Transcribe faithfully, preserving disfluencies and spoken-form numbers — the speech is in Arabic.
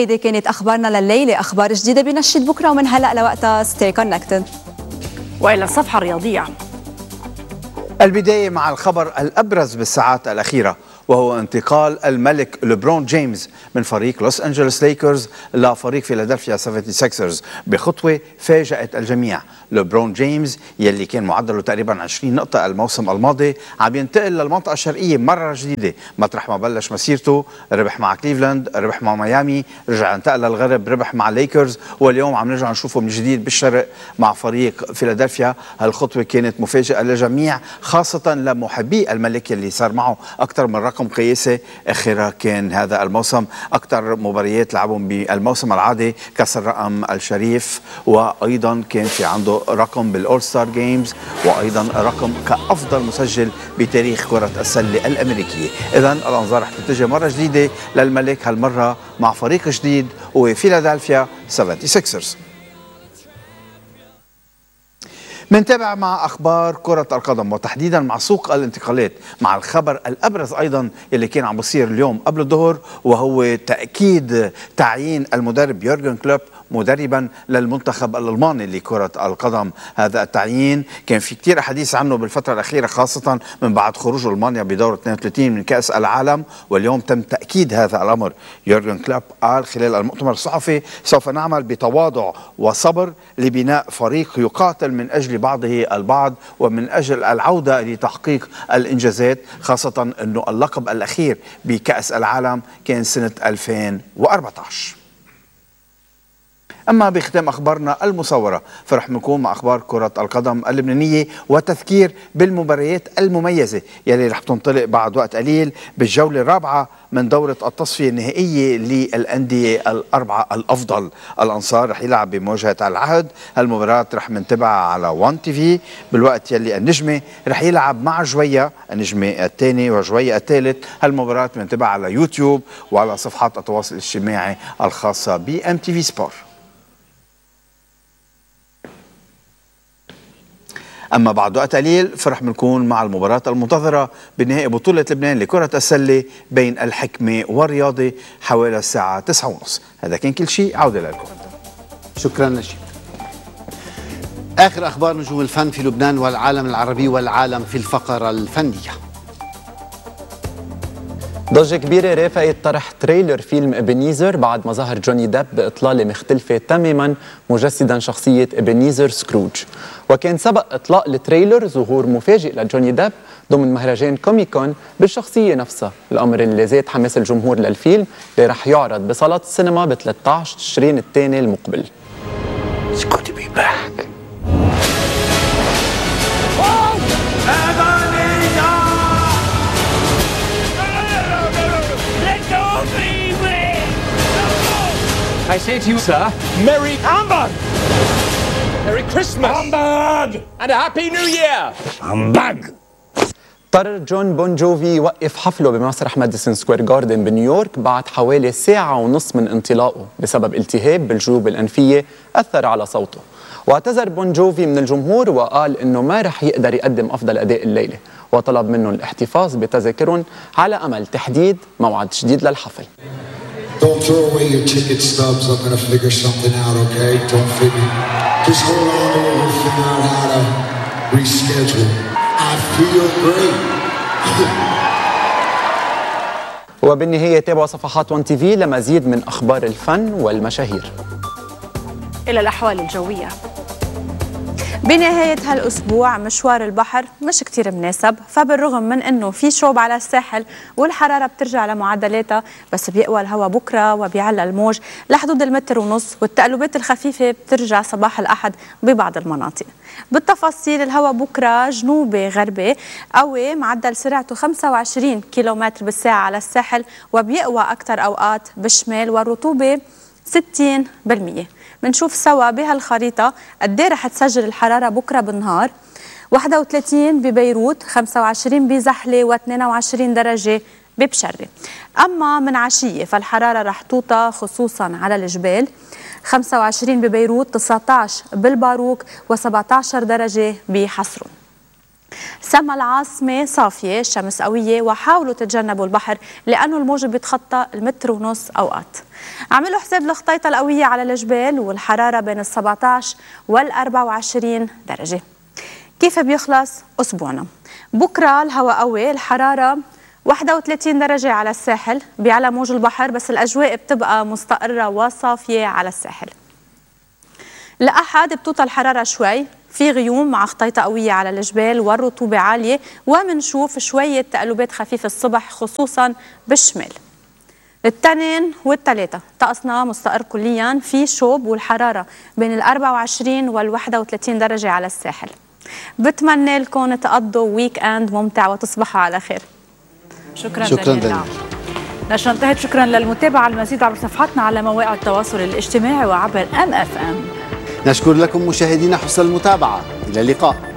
هيدي كانت أخبارنا لليلة، أخبار جديدة بنشيد بكرة ومن هلأ لوقتها ستي كونكتد. وإلى الصفحة الرياضية. البداية مع الخبر الأبرز بالساعات الأخيرة، وهو انتقال الملك لبرون جيمس من فريق لوس أنجلوس ليكرز لفريق فيلادلفيا سفنتي سيكسرز بخطوة فاجأت الجميع. لبرون جيمس يلي كان معدله تقريبا عشرين نقطة الموسم الماضي عم ينتقل للمنطقة الشرقية مرة جديدة مطرح ما بلش مسيرته، ربح مع كليفلاند، ربح مع ميامي، رجع انتقل للغرب، ربح مع ليكرز، واليوم عم نرجع نشوفه من جديد بالشرق مع فريق فيلادلفيا. هالخطوة كانت مفاجئة للجميع، خاصة لمحبي الملك يلي صار معه أكثر من رقم قياسي. اخرها كان هذا الموسم اكثر مباريات لعبهم بالموسم العادي كسر رقم الشريف، وايضا كان في عنده رقم بالاول ستار جيمز، وايضا رقم كافضل مسجل بتاريخ كرة السلة الامريكية. اذا الانظار رح تتجه مرة جديدة للملك، هالمرة مع فريق جديد وفيلادلفيا سفنتي سيكسرز. منتابع مع أخبار كرة القدم وتحديدا مع سوق الانتقالات، مع الخبر الأبرز أيضا اللي كان عم بصير اليوم قبل الظهر، وهو تأكيد تعيين المدرب يورجن كلوب مدربا للمنتخب الألماني لكرة القدم. هذا التعيين كان في كتير أحاديث عنه بالفترة الأخيرة، خاصة من بعد خروج ألمانيا بدور اثنين وثلاثين من كأس العالم، واليوم تم تأكيد هذا الأمر. يورجن كلوب قال خلال المؤتمر الصحفي: سوف نعمل بتواضع وصبر لبناء فريق يقاتل من أجل بعضه البعض ومن أجل العودة لتحقيق الإنجازات، خاصة أنه اللقب الأخير بكأس العالم كان سنة ألفين وأربعة عشر. أما بختام أخبارنا المصورة فرح نكون مع أخبار كرة القدم اللبنانية وتذكير بالمباريات المميزة يلي رح تنطلق بعد وقت قليل بالجولة الرابعة من دورة التصفية النهائية للأندية الأربعة الأفضل. الأنصار رح يلعب بمواجهة العهد، هالمباراة رح منتبعها على وان تي في، بالوقت يلي النجمة رح يلعب مع جوية النجمة الثاني وجوية الثالث. هالمباراة منتبعها على يوتيوب وعلى صفحات التواصل الاجتماعي الخاصة بي ام تي في سبور. أما بعد وقت قليل فرح بنكون مع المباراة المنتظرة بنهائي بطولة لبنان لكرة السلة بين الحكمة والرياضي حوالي الساعة تسعة ونص. هذا كان كل شيء، عودة لكم. شكرا نجيب. آخر أخبار نجوم الفن في لبنان والعالم العربي والعالم في الفقرة الفنية. ضجة كبيرة رافقت طرح تريلر فيلم إبنيزر بعد ما ظهر جوني ديب بإطلالة مختلفة تماما مجسدا شخصية إبنيزر سكروج. وكان سبق إطلاق التريلر ظهور مفاجئ لجوني ديب ضمن مهرجان كوميكون بالشخصية نفسها، الأمر اللي زاد حماس الجمهور للفيلم اللي رح يعرض بصالات السينما ب ثلاثة عشر تشرين الثاني المقبل. It's good to be back. I say to you, sir, Merry Humbug! Merry Christmas! Humbug! And a Happy New Year! Humbug! قرر جون بون جوفي يوقف حفله بمسرح ماديسون سكوير جاردن بنيويورك بعد حوالي ساعة ونص من انطلاقه بسبب التهاب بالجيوب الأنفية أثر على صوته. واعتذر بون جوفي من الجمهور وقال إنه ما رح يقدر يقدم أفضل أداء الليلة، وطلب منه الاحتفاظ بتذاكرهم على أمل تحديد موعد جديد للحفل. Don't throw away your ticket stubs. I'm going to figure something out, okay? Don't figure. Just hold on to it. We'll figure out how to reschedule. I feel great. وبالنهاية تابعوا صفحات وان تي في لمزيد من أخبار الفن والمشاهير. إلى الأحوال الجوية. بنهاية هالأسبوع مشوار البحر مش كتير مناسب، فبالرغم من أنه في شوب على الساحل والحرارة بترجع لمعدلاتها، بس بيقوى الهواء بكرة وبيعلى الموج لحدود المتر ونص، والتقلبات الخفيفة بترجع صباح الأحد ببعض المناطق. بالتفاصيل الهواء بكرة جنوبي غربي قوي، معدل سرعته خمسة وعشرين كيلومتر بالساعة على الساحل، وبيقوى أكثر أوقات بالشمال، والرطوبة ستين بالمئة. منشوف سوا بهالخريطة قد ايه رح تسجل الحرارة بكرة بالنهار: واحد وثلاثين ببيروت، خمسة وعشرين بزحلة، واثنين وعشرين درجة ببشرة. أما من عشية فالحرارة رح توطى خصوصا على الجبال: خمسة وعشرين ببيروت، تسعة عشر بالباروك، وسبعة عشر درجة بحصرون. سما العاصمة صافية، الشمس قوية، وحاولوا تتجنبوا البحر لأنه الموج بيتخطى المتر ونص أوقات. عملوا حساب الخطيطة القوية على الجبال والحرارة بين ال سبعة عشر وال أربعة وعشرين درجة. كيف بيخلص أسبوعنا؟ بكرة الهواء قوي، الحرارة واحد وثلاثين درجة على الساحل، بيعلى موج البحر بس الأجواء بتبقى مستقرة وصافية على الساحل. الأحد بتوطى الحرارة شوي، في غيوم مع خطيطة قوية على الجبال والرطوبة عالية، ومنشوف شوية تقلبات خفيفة الصبح خصوصا بالشمال. الاثنين والثلاثة طقسنا مستقر كليا، في شوب والحرارة بين ال أربعة وعشرين وال واحد وثلاثين درجة على الساحل. بتمنى لكم تقضوا ويك اند ممتع وتصبحوا على خير. شكرا, شكرا دانيال. نشرة انتهت. شكرا للمتابعة. المزيد عبر صفحاتنا على مواقع التواصل الاجتماعي وعبر ام اف ام. نشكر لكم مشاهدينا حسن المتابعة. إلى اللقاء.